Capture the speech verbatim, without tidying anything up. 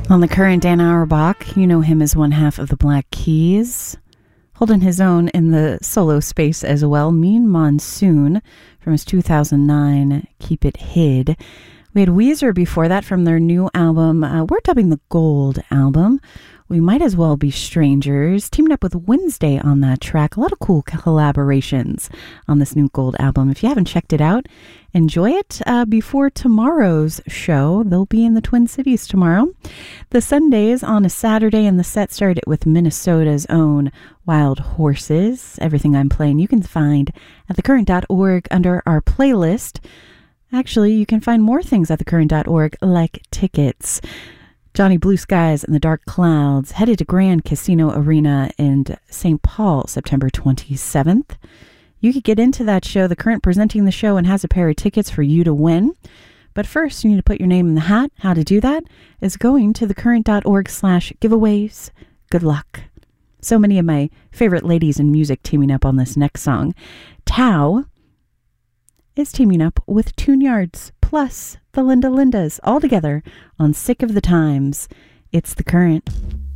On the current, Dan Auerbach, you know him as one half of the Black Keys, holding his own in the solo space as well. Mean Monsoon from his two thousand nine Keep It Hid. We had Weezer before that from their new album, uh, we're dubbing the Gold album. We Might As Well Be Strangers, teamed up with Wednesday on that track. A lot of cool collaborations on this new Gold album. If you haven't checked it out, enjoy it uh, before tomorrow's show. They'll be in the Twin Cities tomorrow. The Sundays on a Saturday, and the set started with Minnesota's own Wild Horses. Everything I'm playing you can find at the current dot org under our playlist. Actually, you can find more things at the current dot org, like tickets. Johnny Blue Skies and the Dark Clouds headed to Grand Casino Arena in Saint Paul, September twenty-seventh. You could get into that show. The Current presenting the show and has a pair of tickets for you to win. But first, you need to put your name in the hat. How to do that is going to the current dot org slash giveaways. Good luck. So many of my favorite ladies in music teaming up on this next song. Tao is teaming up with Tune Yards, plus the Linda Lindas, all together on Sick of the Times. It's The Current.